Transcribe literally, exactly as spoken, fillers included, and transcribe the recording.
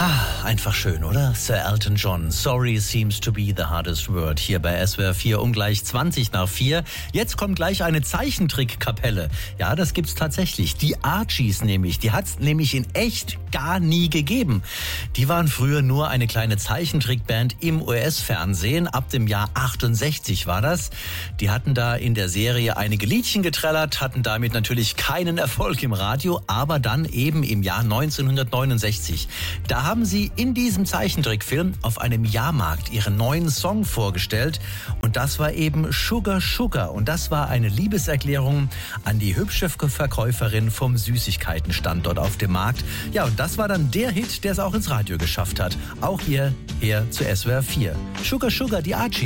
Ah, einfach schön, oder? Sir Elton John. Sorry seems to be the hardest word. Hier bei S W R vier um gleich zwanzig nach vier. Jetzt kommt gleich eine Zeichentrickkapelle. Ja, das gibt's tatsächlich. Die Archies nämlich. Die hat's nämlich in echt gar nie gegeben. Die waren früher nur eine kleine Zeichentrickband im U S-Fernsehen. Ab dem Jahr achtundsechzig war das. Die hatten da in der Serie einige Liedchen getrellert, hatten damit natürlich keinen Erfolg im Radio, aber dann eben im Jahr neunzehnhundertneunundsechzig. Da haben sie in diesem Zeichentrickfilm auf einem Jahrmarkt ihren neuen Song vorgestellt. Und das war eben Sugar Sugar. Und das war eine Liebeserklärung an die hübsche Verkäuferin vom Süßigkeitenstand dort auf dem Markt. Ja, und das war dann der Hit, der es auch ins Radio geschafft hat. Auch hier, her zu S W R vier. Sugar Sugar, die Archies.